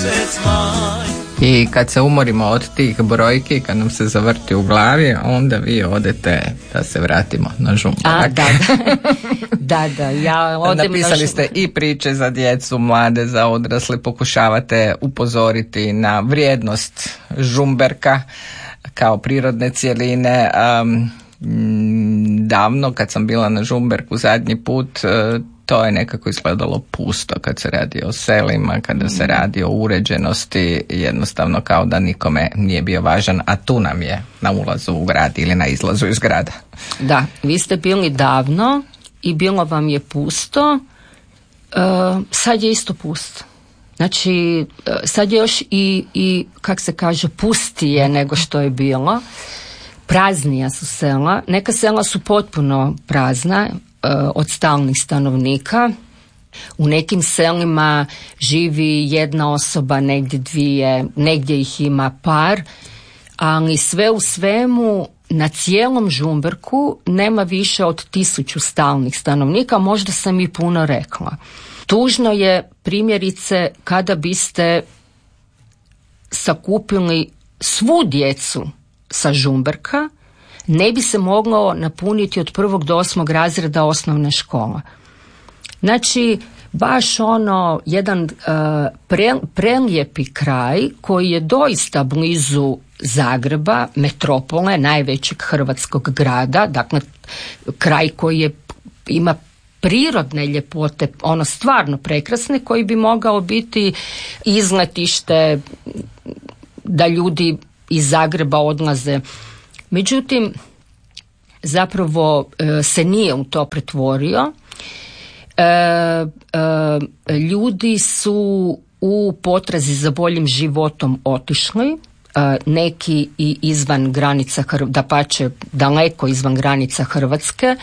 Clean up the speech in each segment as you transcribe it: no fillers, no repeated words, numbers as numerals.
mjesec maj. I kad se umorimo od tih brojki, kad nam se zavrti u glavi, onda vi odete da se vratimo na Žumberak. Da, ja odem. Napisali ste i priče za djecu, mlade, za odrasle, pokušavate upozoriti na vrijednost Žumberka kao prirodne cjeline. Davno kad sam bila na Žumberku zadnji put, to je nekako izgledalo pusto kad se radi o selima, kada se radi o uređenosti, jednostavno kao da nikome nije bio važan, a tu nam je na ulazu u grad ili na izlazu iz grada. Da, vi ste bili davno i bilo vam je pusto, sad je isto pusto. Znači, sad je još i kak se kaže, pustije nego što je bilo. Praznija su sela, neka sela su potpuno prazna od stalnih stanovnika. U nekim selima živi jedna osoba, negdje dvije, negdje ih ima par, ali sve u svemu na cijelom Žumberku nema više od 1000 stalnih stanovnika, možda sam i puno rekla. Tužno je primjerice kada biste sakupili svu djecu sa Žumberka, ne bi se moglo napuniti od 1. do 8. razreda osnovne škole. Znači, baš jedan prelijepi kraj koji je doista blizu Zagreba, metropole, najvećeg hrvatskog grada, dakle kraj koji ima prirodne ljepote, stvarno prekrasne, koji bi mogao biti izletište da ljudi iz Zagreba odlaze. Međutim, zapravo se nije u to pretvorio. Ljudi su u potrazi za boljim životom otišli, neki i izvan granica, dapače daleko izvan granica Hrvatske,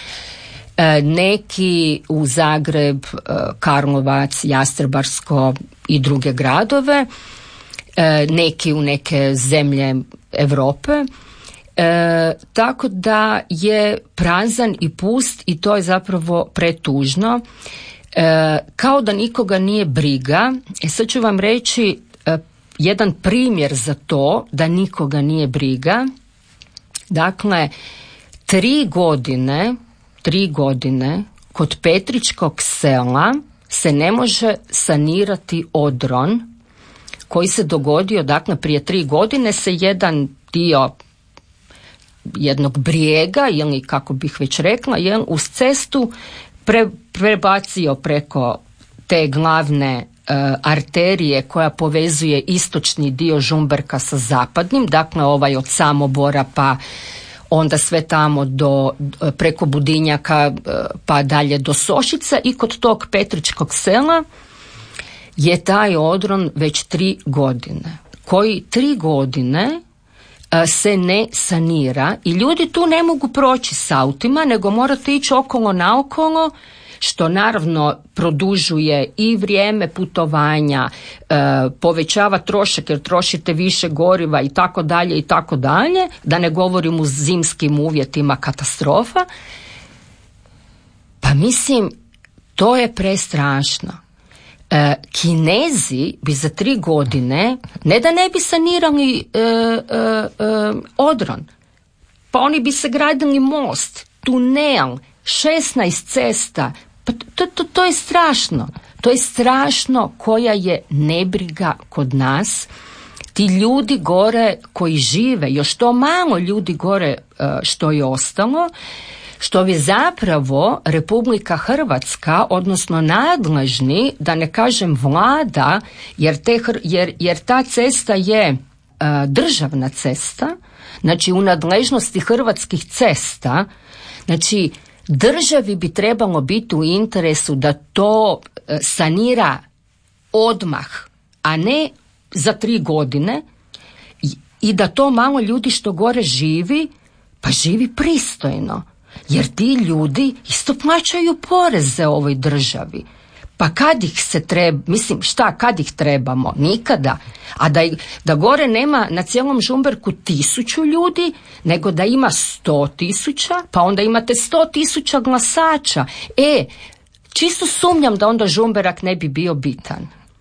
neki u Zagreb, Karlovac, Jastrebarsko i druge gradove, neki u neke zemlje Europe. Tako da je prazan i pust i to je zapravo pretužno. Kao da nikoga nije briga. Sad ću vam reći jedan primjer za to da nikoga nije briga. Dakle, 3 godine kod Petričkog sela se ne može sanirati odron koji se dogodio, dakle prije 3 godine se jedan dio jednog brijega, ili kako bih već rekla, uz cestu prebacio preko te glavne arterije koja povezuje istočni dio Žumberka sa zapadnim, dakle od Samobora pa onda sve tamo preko Budinjaka pa dalje do Sošica, i kod tog Petričkog sela je taj odron već 3 godine, koji 3 godine se ne sanira i ljudi tu ne mogu proći s autima, nego morate ići okolo naokolo, što naravno produžuje i vrijeme putovanja, povećava trošak jer trošite više goriva i tako dalje, da ne govorim u zimskim uvjetima katastrofa. Pa mislim, to je prestrašno. Kinezi bi za 3 godine, ne da ne bi sanirali odron, pa oni bi se gradili most, tunel, 16 cesta, pa to je strašno. To je strašno koja je nebriga kod nas. Ti ljudi gore koji žive, još to malo ljudi gore što je ostalo, što bi zapravo Republika Hrvatska, odnosno nadležni, da ne kažem vlada, jer ta cesta je državna cesta, znači u nadležnosti Hrvatskih cesta, znači državi bi trebalo biti u interesu da to sanira odmah, a ne za 3 godine, i da to malo ljudi što gore živi, pa živi pristojno. Jer ti ljudi isto plaćaju poreze ovoj državi. Pa kad ih se treba, kad ih trebamo? Nikada. A da gore nema na cijelom Žumberku 1000 ljudi, nego da ima 100.000, pa onda imate 100.000 glasača. Čisto sumnjam da onda Žumberak ne bi bio bitan.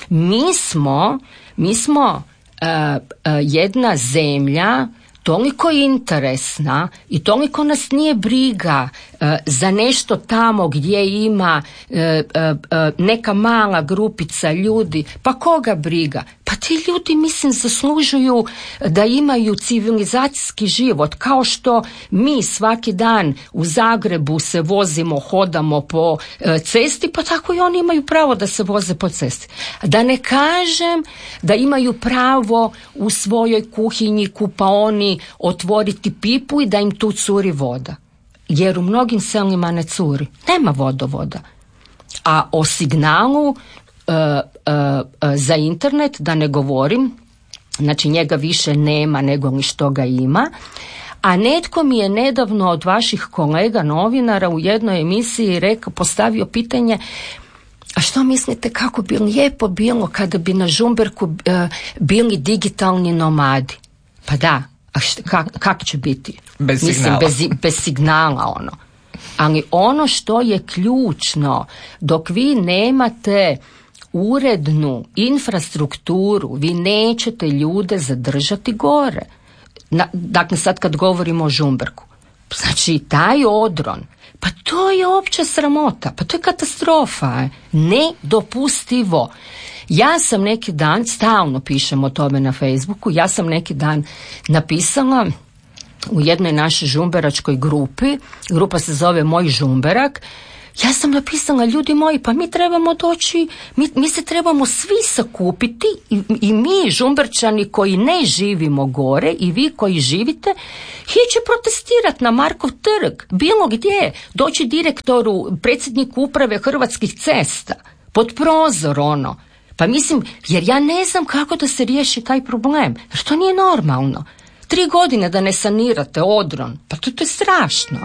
Mi smo jedna zemlja toliko interesna i toliko nas nije briga za nešto tamo gdje ima neka mala grupica ljudi. Pa koga briga? Pa ti ljudi, mislim, zaslužuju da imaju civilizacijski život, kao što mi svaki dan u Zagrebu se vozimo, hodamo po cesti, pa tako i oni imaju pravo da se voze po cesti. Da ne kažem da imaju pravo u svojoj kuhinji, kupaoni otvoriti pipu i da im tu curi voda. Jer u mnogim selima ne curi. Nema vodovoda. A o signalu za internet, da ne govorim, znači njega više nema nego li što ga ima. A netko mi je nedavno od vaših kolega novinara u jednoj emisiji postavio pitanje: a što mislite kako bi lijepo bilo kada bi na Žumberku bili digitalni nomadi? Pa da, a kako će biti? Bez signala. Bez signala ono. Ali ono što je ključno, dok vi nemate urednu infrastrukturu, vi nećete ljude zadržati gore. Dakle, sad kad govorimo o Žumberku, znači taj odron, pa to je opća sramota, pa to je katastrofa, nedopustivo. Ja sam neki dan, stalno pišem o tome na Facebooku, ja sam neki dan napisala u jednoj našoj žumberačkoj grupi, grupa se zove Moj Žumberak, ja sam napisala: ljudi moji, pa mi trebamo doći, mi se trebamo svi sakupiti i mi Žumberčani koji ne živimo gore i vi koji živite, ići protestirati na Markov trg, bilo gdje, doći direktoru, predsjedniku uprave Hrvatskih cesta, pod prozor ono. Pa mislim, jer ja ne znam kako da se riješi taj problem, jer to nije normalno. 3 godine da ne sanirate odron, pa to je strašno,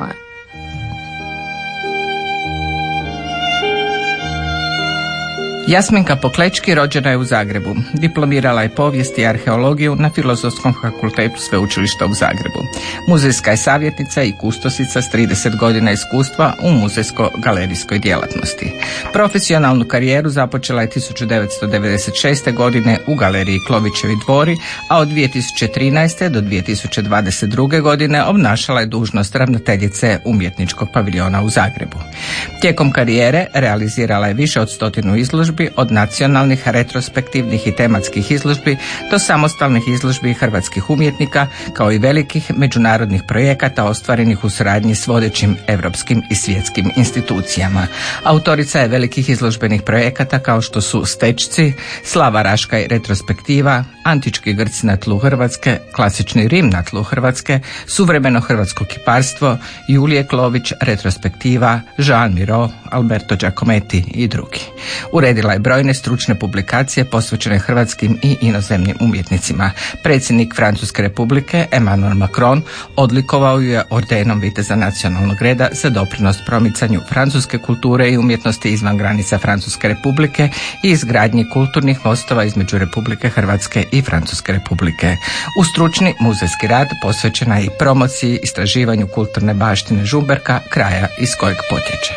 Jasminka Poklečki rođena je u Zagrebu. Diplomirala je povijest i arheologiju na Filozofskom fakultetu Sveučilišta u Zagrebu. Muzejska je savjetnica i kustosica s 30 godina iskustva u muzejsko-galerijskoj djelatnosti. Profesionalnu karijeru započela je 1996. godine u galeriji Klovićevi dvori, a od 2013. do 2022. godine obnašala je dužnost ravnateljice umjetničkog paviljona u Zagrebu. Tijekom karijere realizirala je više od 100 izložbi, od nacionalnih, retrospektivnih i tematskih izložbi do samostalnih izložbi hrvatskih umjetnika, kao i velikih međunarodnih projekata ostvarenih u suradnji s vodećim europskim i svjetskim institucijama. Autorica je velikih izložbenih projekata kao što su Stečci, Slava Raškaj retrospektiva, Antički Grci na tlu Hrvatske, Klasični Rim na tlu Hrvatske, Suvremeno hrvatsko kiparstvo, Julije Klović retrospektiva, Jean Miro, Alberto Giacometti i drugi. Uredila je brojne stručne publikacije posvećene hrvatskim i inozemnim umjetnicima. Predsjednik Francuske Republike Emmanuel Macron odlikovao ju je ordenom Viteza nacionalnog reda za doprinos promicanju francuske kulture i umjetnosti izvan granica Francuske Republike i izgradnji kulturnih mostova između Republike Hrvatske i Francuske Republike. U stručni muzejski rad posvećena je i promociji, istraživanju kulturne baštine Žumberka, kraja iz kojeg potječe.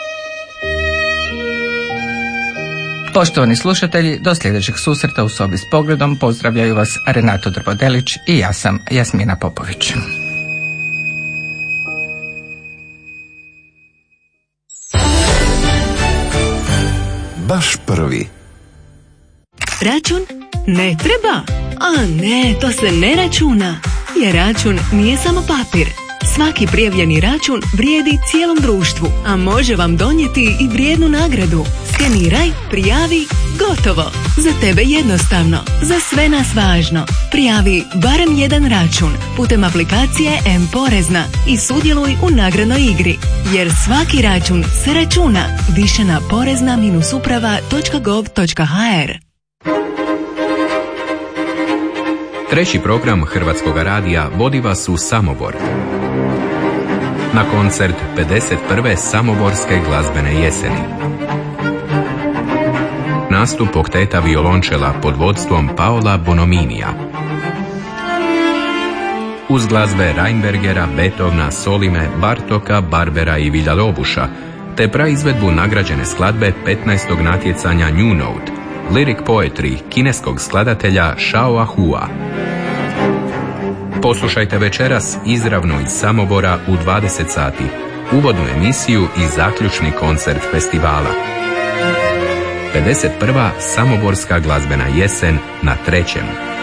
Poštovani slušatelji, do sljedećeg susreta u Sobi s pogledom pozdravljaju vas Renato Drvodelić i ja sam Jasmina Popović. Baš prvi. Račun? Ne treba? A ne, to se ne računa. Jer račun nije samo papir. Svaki prijavljeni račun vrijedi cijelom društvu, a može vam donijeti i vrijednu nagradu. Skeniraj, prijavi, gotovo. Za tebe jednostavno, za sve nas važno. Prijavi barem jedan račun putem aplikacije M-Porezna i sudjeluj u nagradnoj igri. Jer svaki račun se računa. Više na porezna-uprava.gov.hr. Treći program Hrvatskog radija vodi vas u Samobor. Na koncert 51. Samoborske glazbene jeseni. Nastup okteta violončela pod vodstvom Paola Bonominija. Uz glazbe Reinbergera, Beethovena, Solime, Bartoka, Barbera i Villa-Lobuša, te praizvedbu nagrađene skladbe 15. natjecanja New Note, Lyric Poetry kineskog skladatelja Shao Ahua. Poslušajte večeras izravno iz Samobora u 20 sati, uvodnu emisiju i zaključni koncert festivala. 51. Samoborska glazbena jesen na 3.